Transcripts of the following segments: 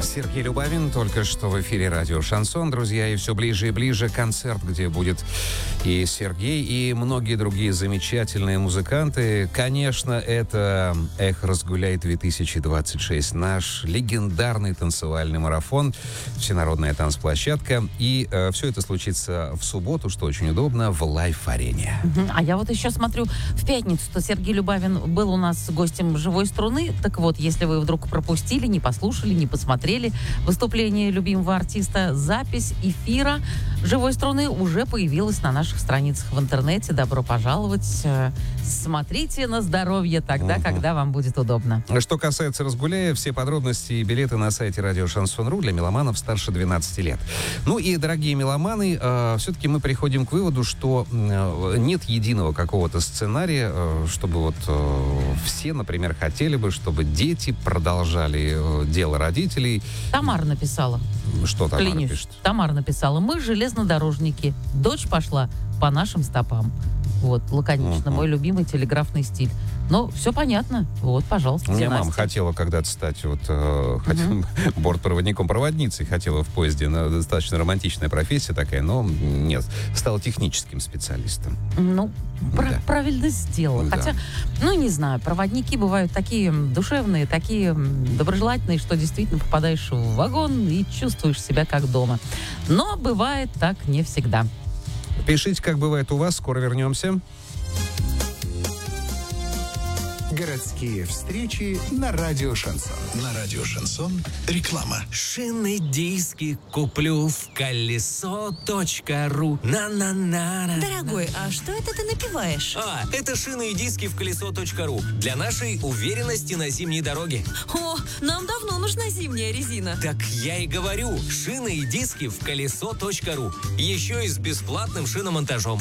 Сергей Любавин, только что в эфире радио «Шансон», друзья, и все ближе и ближе концерт, где будет и Сергей, и многие другие замечательные музыканты. Конечно, это «Эх, разгуляй-2026», наш легендарный танцевальный марафон, всенародная танцплощадка, и все это случится в субботу, что очень удобно, в Лайф-арене. А я вот еще смотрю, в пятницу-то Сергей Любавин был у нас гостем «Живой струны», так вот, если вы вдруг пропустили, не послушали, не посмотрели выступление любимого артиста, запись эфира «Живой струны» уже появилась на наших страницах в интернете. Добро пожаловать. Смотрите на здоровье тогда, когда вам будет удобно. Что касается «Разгуляя», все подробности и билеты на сайте радио Шансон.ру для меломанов старше 12 лет. Ну и, дорогие меломаны, все-таки мы приходим к выводу, что нет единого какого-то сценария, чтобы вот все, например, хотели бы, чтобы дети продолжали дело родителей. Тамара написала. Что Тамара пишет? Тамара написала: мы железнодорожники. Дочь пошла по нашим стопам. Вот, лаконично. Мой любимый телеграфный стиль. Но все понятно. Вот, пожалуйста, у меня мама хотела когда-то стать бортпроводником-проводницей, хотела в поезде. Достаточно романтичная профессия такая, но нет, стала техническим специалистом. Ну, правильно сделала. Да. Хотя, не знаю, проводники бывают такие душевные, такие доброжелательные, что действительно попадаешь в вагон и чувствуешь себя как дома. Но бывает так не всегда. Пишите, как бывает у вас. Скоро вернемся. Городские встречи на радио «Шансон». На радио «Шансон» реклама. Шины диски куплю в колесо.ру. На-на-на. Дорогой, а что это ты напиваешь? Это шины и диски в колесо.ру. Для нашей уверенности на зимней дороге. О, нам давно нужна зимняя резина. Так я и говорю. Шины и диски в колесо.ру. Еще и с бесплатным шиномонтажом.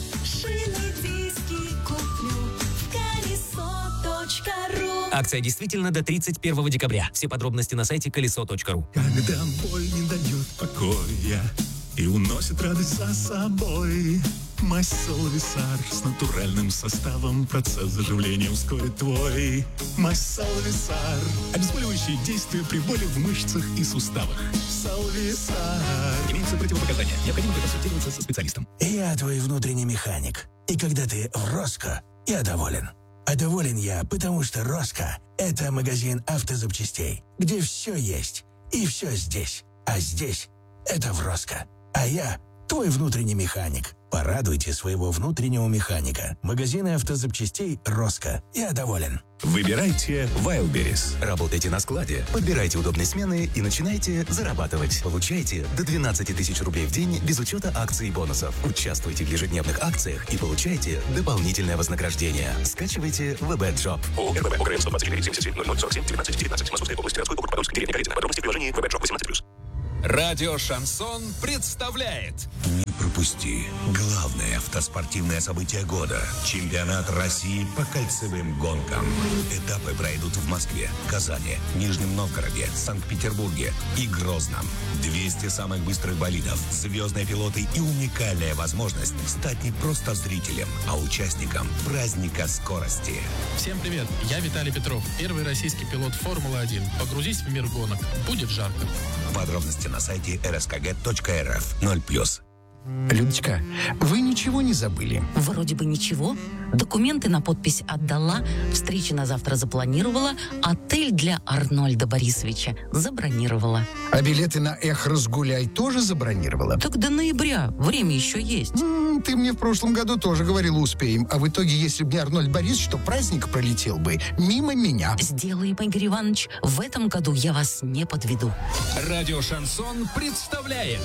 Акция действительно до 31 декабря. Все подробности на сайте колесо.ру. Когда боль не дает покоя и уносит радость за собой, мазь Солвисар с натуральным составом процесс заживления ускорит твой. Мазь Солвисар. Обезболивающие действия при боли в мышцах и суставах. Солвисар. Имеются противопоказания. Необходимо консультироваться со специалистом. Я твой внутренний механик. И когда ты в Роско, я доволен. А доволен я, потому что Роско – это магазин автозапчастей, где все есть и все здесь. А здесь – это в Роско. А я – твой внутренний механик. Порадуйте своего внутреннего механика. Магазины автозапчастей Роско. Я доволен. Выбирайте Wildberries. Работайте на складе, подбирайте удобные смены и начинайте зарабатывать. Получайте до 12 тысяч рублей в день без учета акций и бонусов. Участвуйте в ежедневных акциях и получайте дополнительное вознаграждение. Скачивайте WebEdJob. ООО РББ ОКРМ 124 77 0047 19 19. Московская область, городской округ, Подольск, деревня Корягина. Подробности в приложении WebEdJob 18+. Радио «Шансон» представляет. Не пропусти главное автоспортивное событие года. Чемпионат России по кольцевым гонкам. Этапы пройдут в Москве, Казани, Нижнем Новгороде, Санкт-Петербурге и Грозном. 200 самых быстрых болидов, звездные пилоты и уникальная возможность стать не просто зрителем, а участником праздника скорости. Всем привет, я Виталий Петров, первый российский пилот Формулы-1. Погрузись в мир гонок, будет жарко. Подробности на сайте rskg.rf 0+. Людочка, вы ничего не забыли? Вроде бы ничего. Документы на подпись отдала, встречи на завтра запланировала, отель для Арнольда Борисовича забронировала. А билеты на «Эх, разгуляй» тоже забронировала? Так до ноября, время еще есть. Ты мне в прошлом году тоже говорила, успеем. А в итоге, если бы не Арнольд Борисович, то праздник пролетел бы мимо меня. Сделаем, Игорь Иванович, в этом году я вас не подведу. Радио «Шансон» представляет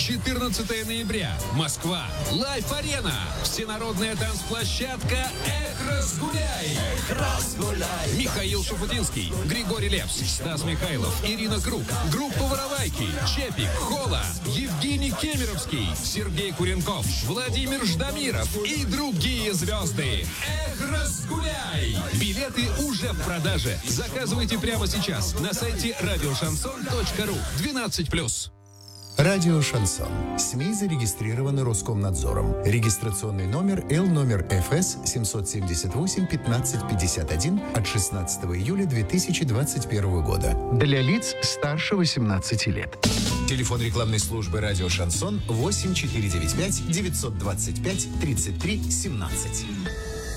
14 ноября. Москва. Лайф-арена. Всенародная танцплощадка «Эх, разгуляй». Эх, разгуляй. Михаил Шуфутинский, Григорий Лепс, Стас Михайлов, Ирина Круг, группа «Воровайки», Чепик, Хола, Евгений Кемеровский, Сергей Куренков, Владимир Ждамиров и другие звезды. Эх, разгуляй. Билеты уже в продаже. Заказывайте прямо сейчас на сайте radioshanson.ru. 12+. Радио «Шансон». СМИ зарегистрированы Роскомнадзором. Регистрационный номер Л номер ФС 778-1551 от 16 июля 2021 года. Для лиц старше 18 лет. Телефон рекламной службы «Радио Шансон» 8495 925 33 17.